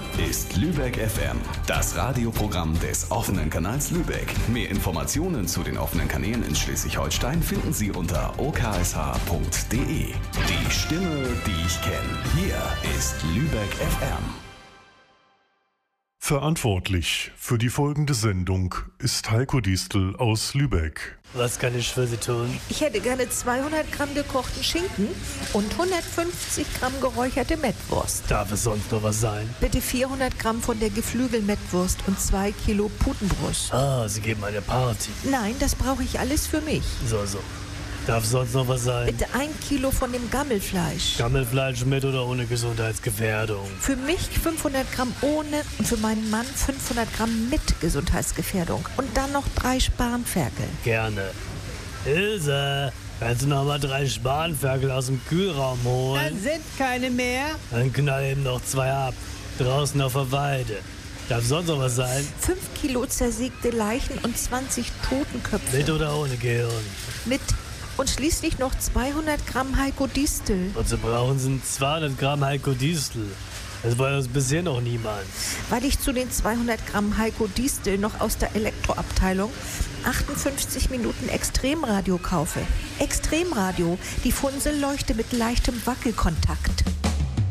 ist Lübeck FM, das Radioprogramm des offenen Kanals Lübeck. Mehr Informationen zu den offenen Kanälen in Schleswig-Holstein finden Sie unter oksh.de. Die Stimme, die ich kenne. Hier ist Lübeck FM. Verantwortlich für die folgende Sendung ist Heiko Distel aus Lübeck. Was kann ich für Sie tun? Ich hätte gerne 200 Gramm gekochten Schinken und 150 Gramm geräucherte Mettwurst. Darf es sonst noch was sein? Bitte 400 Gramm von der Geflügelmettwurst und 2 Kilo Putenbrust. Ah, Sie geben eine Party. Nein, das brauche ich alles für mich. So. Darf sonst noch was sein? Bitte 1 Kilo von dem Gammelfleisch. Gammelfleisch mit oder ohne Gesundheitsgefährdung? Für mich 500 Gramm ohne und für meinen Mann 500 Gramm mit Gesundheitsgefährdung. Und dann noch 3 Spanferkel. Gerne. Ilse, kannst du noch mal 3 Spanferkel aus dem Kühlraum holen? Dann sind keine mehr. Dann knall eben noch 2 ab. Draußen auf der Weide. Darf sonst noch was sein? 5 Kilo zersägte Leichen und 20 Totenköpfe. Mit oder ohne Gehirn? Mit. Und schließlich noch 200 Gramm Heiko Distel. Und Sie brauchen sind 200 Gramm Heiko Distel. Das war uns bisher noch niemand. Weil ich zu den 200 Gramm Heiko Distel noch aus der Elektroabteilung 58 Minuten Extremradio kaufe. Extremradio, die Funselleuchte mit leichtem Wackelkontakt.